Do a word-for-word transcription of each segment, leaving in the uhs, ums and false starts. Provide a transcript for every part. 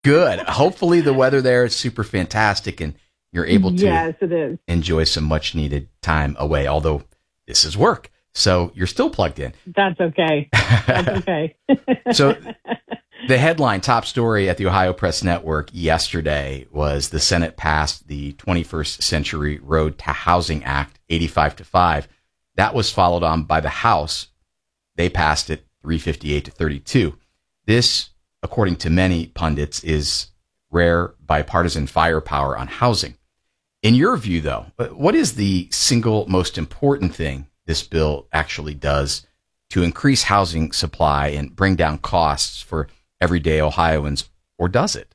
Good. Hopefully the weather there is super fantastic and you're able to yes, it is. enjoy some much needed time away, although this is work. So you're still plugged in. That's okay. That's okay. So the headline top story at the Ohio Press Network yesterday was the Senate passed the twenty-first Century Road to Housing Act eighty-five to five. That was followed on by the House. They passed it three fifty-eight to thirty-two. This, according to many pundits, is rare bipartisan firepower on housing. In your view, though, what is the single most important thing this bill actually does to increase housing supply and bring down costs for everyday Ohioans, or does it?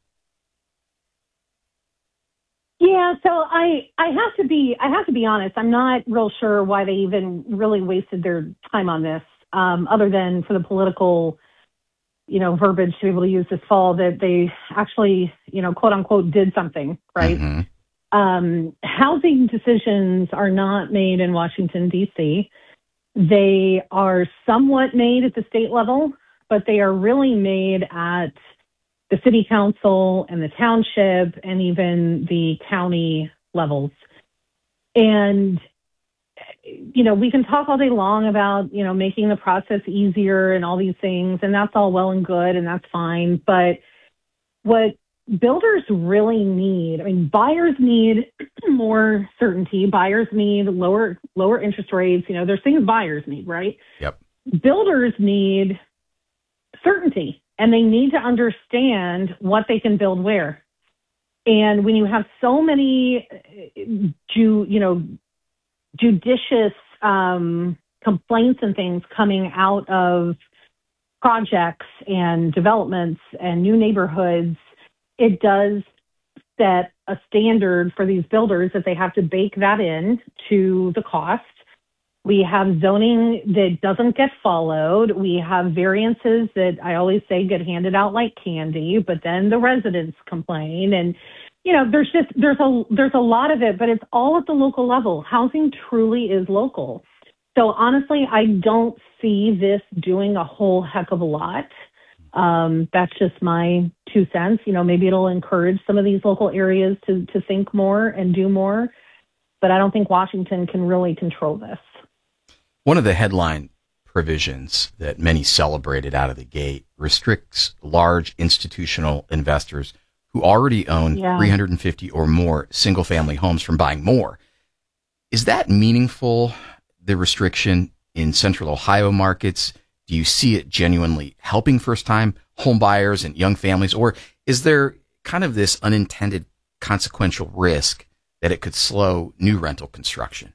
Yeah, so I I have to be I have to be honest. I'm not real sure why they even really wasted their time on this, um, other than for the political, you know, verbiage to be able to use this fall that they actually, you know, quote unquote, did something, right? Mm-hmm. Um, housing decisions are not made in Washington, D C. They are somewhat made at the state level, but they are really made at the city council and the township and even the county levels. And, you know, we can talk all day long about, you know, making the process easier and all these things, and that's all well and good, and that's fine. But what builders really need, I mean, buyers need more certainty. Buyers need lower lower interest rates. You know, there's things buyers need, right? Yep. Builders need certainty, and they need to understand what they can build where. And when you have so many, ju, you know, judicious um, complaints and things coming out of projects and developments and new neighborhoods, it does set a standard for these builders that they have to bake that in to the cost. We have zoning that doesn't get followed. We have variances that I always say get handed out like candy, but then the residents complain. And, you know, there's just, there's a, there's a lot of it, but it's all at the local level. Housing truly is local. So honestly, I don't see this doing a whole heck of a lot. Um, that's just my two cents. You know, maybe it'll encourage some of these local areas to, to think more and do more, but I don't think Washington can really control this. One of the headline provisions that many celebrated out of the gate restricts large institutional investors who already own yeah. three hundred fifty or more single-family homes from buying more. Is that meaningful, the restriction in central Ohio markets? Do you see it genuinely helping first-time home buyers and young families, or is there kind of this unintended consequential risk that it could slow new rental construction?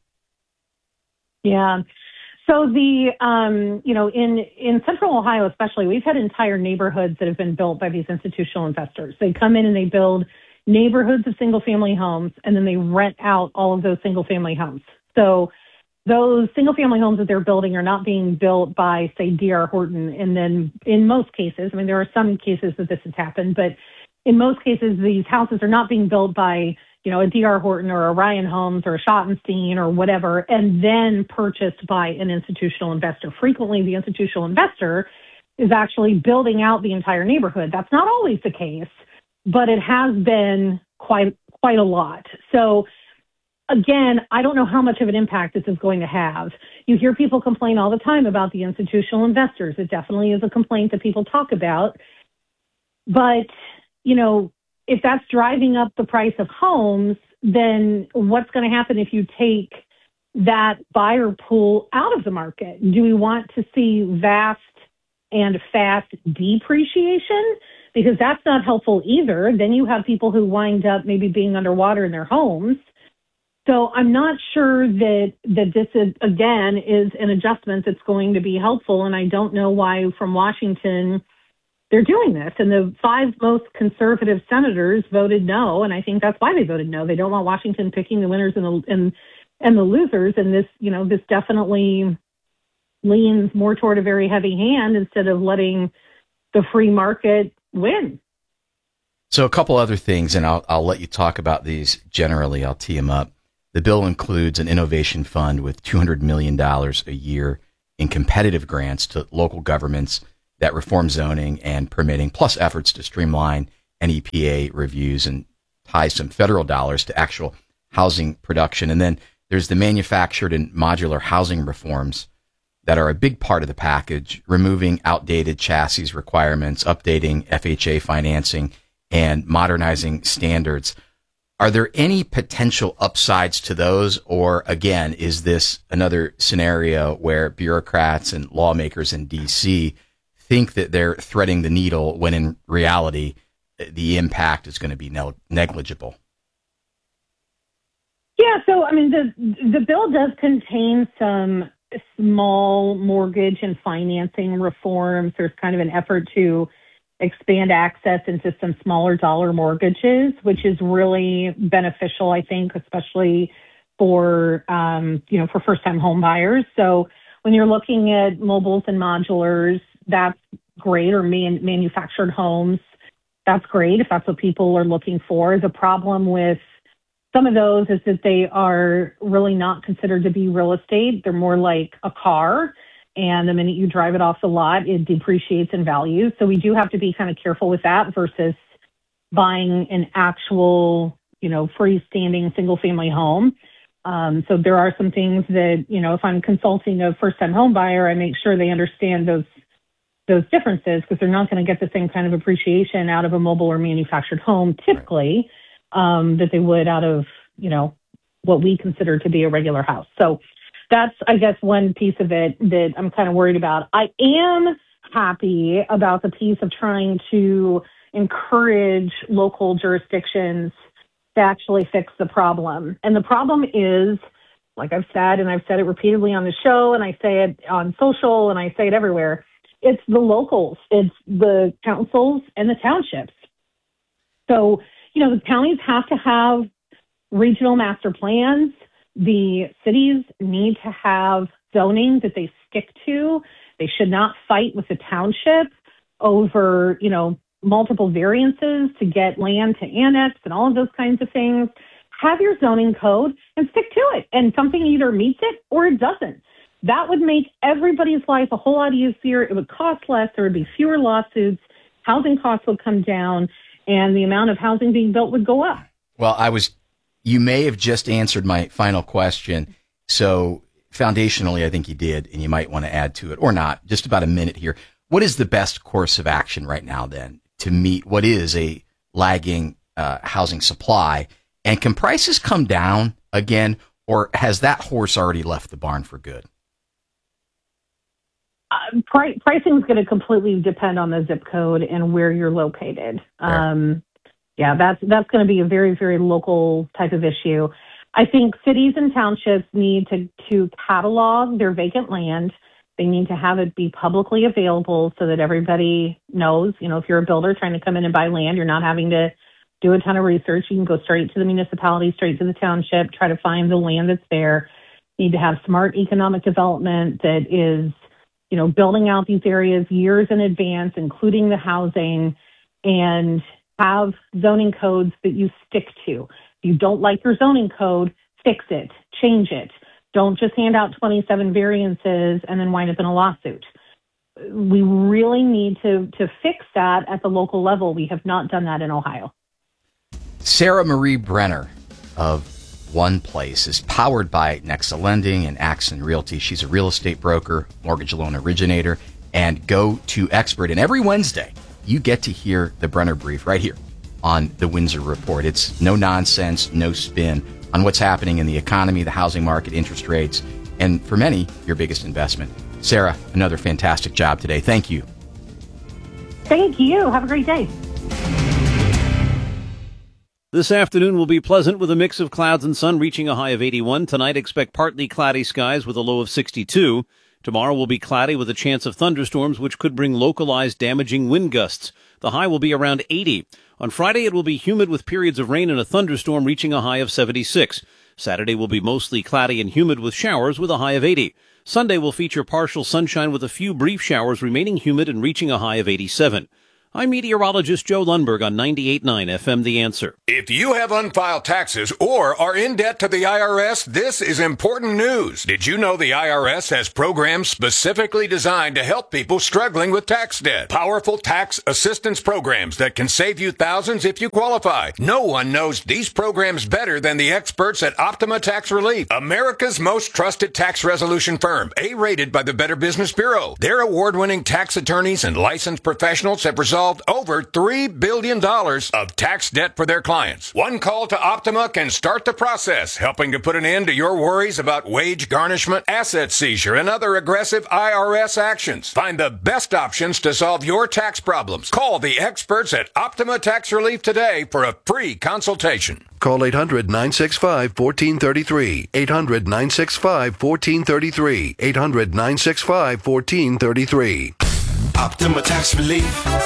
Yeah. So the, um, you know, in, in central Ohio especially, we've had entire neighborhoods that have been built by these institutional investors. They come in and they build neighborhoods of single-family homes, and then they rent out all of those single-family homes. So those single-family homes that they're building are not being built by, say, D R Horton. And then in most cases, I mean, there are some cases that this has happened, but in most cases, these houses are not being built by, you know, a D R Horton or a Ryan Homes or a Schottenstein or whatever, and then purchased by an institutional investor. Frequently, the institutional investor is actually building out the entire neighborhood. That's not always the case, but it has been quite, quite a lot. So again, I don't know how much of an impact this is going to have. You hear people complain all the time about the institutional investors. It definitely is a complaint that people talk about. But, you know, if that's driving up the price of homes, then what's going to happen if you take that buyer pool out of the market? Do we want to see vast and fast depreciation? Because that's not helpful either. Then you have people who wind up maybe being underwater in their homes. So I'm not sure that that this is, again, is an adjustment that's going to be helpful. And I don't know why from Washington they're doing this. And the five most conservative senators voted no. And I think that's why they voted no. They don't want Washington picking the winners and the, and, and the losers. And this, you know, this definitely leans more toward a very heavy hand instead of letting the free market win. So a couple other things, and I'll, I'll let you talk about these generally. I'll tee them up. The bill includes an innovation fund with two hundred million dollars a year in competitive grants to local governments that reform zoning and permitting, plus efforts to streamline N E P A reviews and ties some federal dollars to actual housing production. And then there's the manufactured and modular housing reforms that are a big part of the package, removing outdated chassis requirements, updating F H A financing, and modernizing standards. Are there any potential upsides to those? Or again, is this another scenario where bureaucrats and lawmakers in D C think that they're threading the needle when in reality, the impact is going to be negligible? Yeah, so I mean, the the bill does contain some small mortgage and financing reforms. There's kind of an effort to expand access into some smaller dollar mortgages, which is really beneficial, I think, especially for, um, you know, for first-time home buyers. So when you're looking at mobiles and modulars, that's great, or man- manufactured homes, that's great if that's what people are looking for. The problem with some of those is that they are really not considered to be real estate. They're more like a car. And the minute you drive it off the lot, it depreciates in value. So we do have to be kind of careful with that versus buying an actual, you know, freestanding single family home. Um, so there are some things that, you know, if I'm consulting a first time home buyer, I make sure they understand those those differences, because they're not going to get the same kind of appreciation out of a mobile or manufactured home typically um, that they would out of, you know, what we consider to be a regular house. So that's, I guess, one piece of it that I'm kind of worried about. I am happy about the piece of trying to encourage local jurisdictions to actually fix the problem. And the problem is, like I've said, and I've said it repeatedly on the show, and I say it on social, and I say it everywhere, it's the locals, it's the councils and the townships. So, you know, the counties have to have regional master plans. The cities need to have zoning that they stick to. They should not fight with the township over, you know, multiple variances to get land to annex and all of those kinds of things. Have your zoning code and stick to it. And something either meets it or it doesn't. That would make everybody's life a whole lot easier. It would cost less. There would be fewer lawsuits. Housing costs would come down, and the amount of housing being built would go up. Well, I was, you may have just answered my final question. So foundationally, I think you did, and you might want to add to it or not. Just about a minute here. What is the best course of action right now then to meet what is a lagging uh, housing supply? And can prices come down again, or has that horse already left the barn for good? Uh, pri- pricing is going to completely depend on the zip code and where you're located. Um, yeah, that's that's going to be a very, very local type of issue. I think cities and townships need to, to catalog their vacant land. They need to have it be publicly available so that everybody knows. You know, if you're a builder trying to come in and buy land, you're not having to do a ton of research. You can go straight to the municipality, straight to the township, try to find the land that's there. You need to have smart economic development that is, you know, building out these areas years in advance, including the housing, and have zoning codes that you stick to. If you don't like your zoning code, fix it, change it. Don't just hand out twenty-seven variances and then wind up in a lawsuit. We really need to, to fix that at the local level. We have not done that in Ohio. Sarah Marie Brenner of One Place is powered by Nexa Lending and Axon Realty. She's a real estate broker, mortgage loan originator, and go-to expert. And every Wednesday, you get to hear the Brenner Brief right here on the Windsor Report. It's no nonsense, no spin on what's happening in the economy, the housing market, interest rates, and for many, your biggest investment. Sarah, another fantastic job today. Thank you. Thank you. Have a great day. This afternoon will be pleasant with a mix of clouds and sun, reaching a high of eighty-one. Tonight, expect partly cloudy skies with a low of sixty-two. Tomorrow will be cloudy with a chance of thunderstorms, which could bring localized damaging wind gusts. The high will be around eighty. On Friday, it will be humid with periods of rain and a thunderstorm, reaching a high of seventy-six. Saturday will be mostly cloudy and humid with showers with a high of eighty. Sunday will feature partial sunshine with a few brief showers, remaining humid and reaching a high of eighty-seven. I'm meteorologist Joe Lundberg on ninety-eight point nine F M The Answer. If you have unfiled taxes or are in debt to the I R S, this is important news. Did you know the I R S has programs specifically designed to help people struggling with tax debt? Powerful tax assistance programs that can save you thousands if you qualify. No one knows these programs better than the experts at Optima Tax Relief, America's most trusted tax resolution firm, A-rated by the Better Business Bureau. Their award-winning tax attorneys and licensed professionals have resolved over three billion dollars of tax debt for their clients. One call to Optima can start the process, helping to put an end to your worries about wage garnishment, asset seizure, and other aggressive I R S actions. Find the best options to solve your tax problems. Call the experts at Optima Tax Relief today for a free consultation. Call eight hundred, nine six five, one four three three. eight hundred, nine six five, one four three three. eight hundred, nine six five, one four three three. Optima Tax Relief.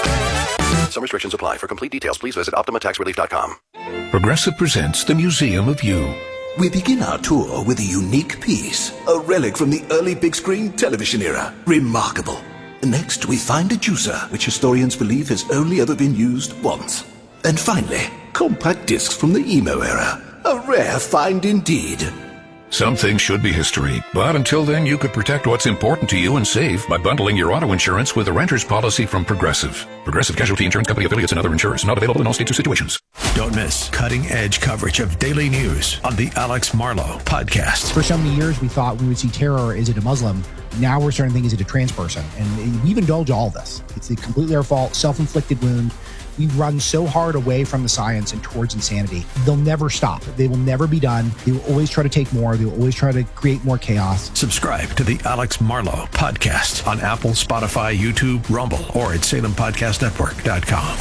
Some restrictions apply. For complete details, please visit optima tax relief dot com. Progressive presents the Museum of You. We begin our tour with a unique piece, a relic from the early big screen television era. Remarkable. Next, we find a juicer, which historians believe has only ever been used once. And finally, compact discs from the emo era. A rare find indeed. Some things should be history, but until then you could protect what's important to you and save by bundling your auto insurance with a renter's policy from Progressive. Progressive Casualty Insurance Company affiliates and other insurers. Not available in all states or situations. Don't miss cutting-edge coverage of daily news on the Alex Marlow podcast. For so many years, we thought we would see terror. Is it a Muslim? Now we're starting to think, is it a trans person? And we've indulged all of this. It's completely our fault, self-inflicted wound. We run so hard away from the science and towards insanity. They'll never stop. They will never be done. They will always try to take more. They will always try to create more chaos. Subscribe to the Alex Marlow podcast on Apple, Spotify, YouTube, Rumble, or at salem podcast network dot com.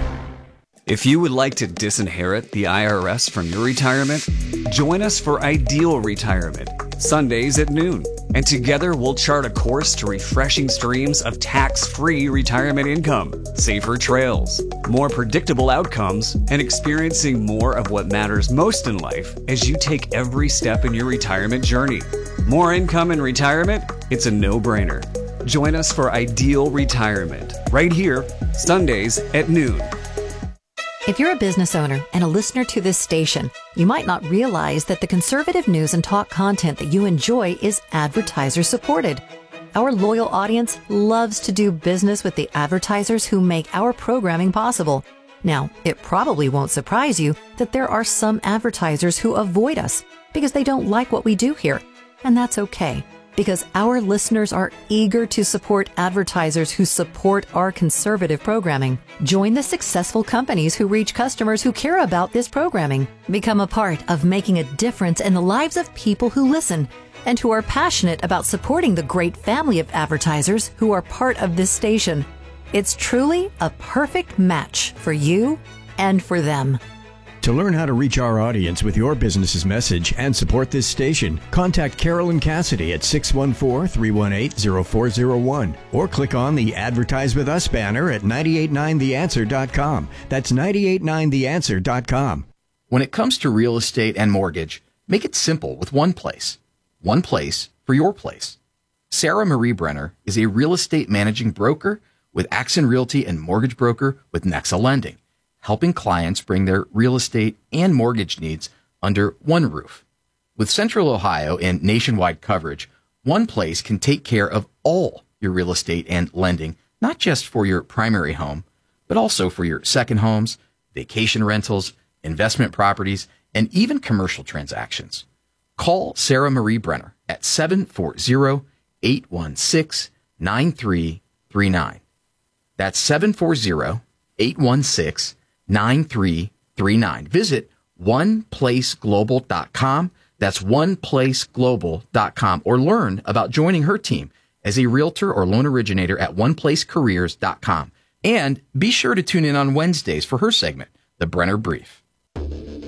If you would like to disinherit the I R S from your retirement, join us for Ideal Retirement, Sundays at noon. And together we'll chart a course to refreshing streams of tax-free retirement income, safer trails, more predictable outcomes, and experiencing more of what matters most in life as you take every step in your retirement journey. More income in retirement? It's a no-brainer. Join us for Ideal Retirement, right here, Sundays at noon. If you're a business owner and a listener to this station, you might not realize that the conservative news and talk content that you enjoy is advertiser supported. Our loyal audience loves to do business with the advertisers who make our programming possible. Now, it probably won't surprise you that there are some advertisers who avoid us because they don't like what we do here. And that's okay, because our listeners are eager to support advertisers who support our conservative programming. Join the successful companies who reach customers who care about this programming. Become a part of making a difference in the lives of people who listen and who are passionate about supporting the great family of advertisers who are part of this station. It's truly a perfect match for you and for them. To learn how to reach our audience with your business's message and support this station, contact Carolyn Cassidy at six one four, three one eight, zero four zero one or click on the Advertise With Us banner at nine eight nine the answer dot com. That's nine eight nine the answer dot com. When it comes to real estate and mortgage, make it simple with one place. One place for your place. Sarah Marie Brenner is a real estate managing broker with Axon Realty and mortgage broker with Nexa Lending, helping clients bring their real estate and mortgage needs under one roof. With Central Ohio and nationwide coverage, one place can take care of all your real estate and lending, not just for your primary home, but also for your second homes, vacation rentals, investment properties, and even commercial transactions. Call Sarah Marie Brenner at seven four zero, eight one six, nine three three nine. That's seven four zero, eight one six, nine three three nine. Visit one place global dot com. That's one place global dot com, or learn about joining her team as a realtor or loan originator at one place careers dot com. And be sure to tune in on Wednesdays for her segment, The Brenner Brief.